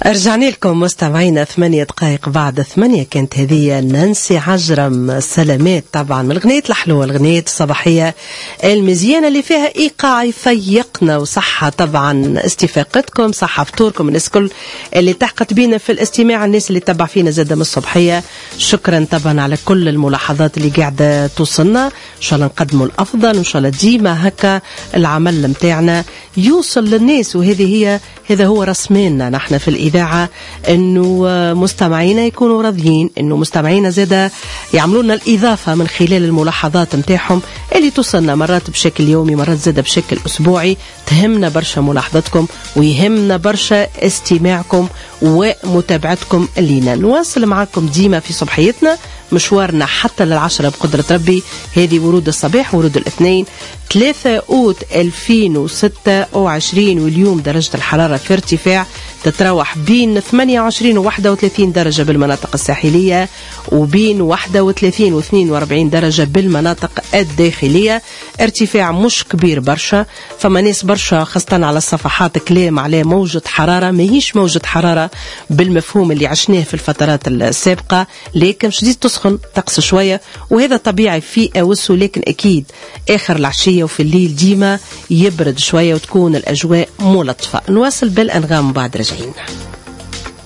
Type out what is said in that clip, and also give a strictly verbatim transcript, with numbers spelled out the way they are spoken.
رجعنا لكم مستمعينا ثمانية دقائق بعد ثمانية. كانت هذه نانسي عجرم، سلامات طبعا من الغنية الحلوة، الغنية الصباحية المزيانة اللي فيها إيقاع يفيقنا وصحة. طبعا استفاقتكم، صحة فطوركم، الناس كل اللي تحقت بينا في الاستماع، الناس اللي تبع فينا زادة من الصبحية، شكرا طبعا على كل الملاحظات اللي قاعدة توصلنا. إن شاء الله نقدموا الأفضل، وإن شاء الله ديما هكا العمل متاعنا يوصل للناس، وهذه هي هذا هو رسمنا نحن في الإذاعة، إنه مستمعينا يكونوا راضيين، إنه مستمعينا زادة يعملوا لنا الإضافة من خلال الملاحظات متاعهم اللي توصلنا مرات بشكل يومي، مرات زادة بشكل أسبوعي. تهمنا برشا ملاحظتكم، ويهمنا برشا استماعكم ومتابعتكم لينا. نواصل معكم ديما في صبحيتنا مشوارنا حتى للعشرة بقدرة ربي. هذه ورود الصباح، ورود الاثنين ثلاثة أوت ألفين وستة وعشرين، واليوم درجة الحرارة في ارتفاع تتراوح بين ثمانية وعشرين و واحد وثلاثين درجة بالمناطق الساحلية، وبين واحد وثلاثين و اثنين وأربعين درجة بالمناطق الداخلية. ارتفاع مش كبير برشا، فما ناس برشا خاصة على الصفحات كلام على موجة حرارة. ما هيش موجة حرارة بالمفهوم اللي عشناه في الفترات السابقة، لكن شديد تسخن تقص شوية، وهذا طبيعي في أوسه. لكن أكيد آخر العشية وفي الليل ديما يبرد شوية وتكون الأجواء ملطفة. نواصل بالأنغام بعد رجعين.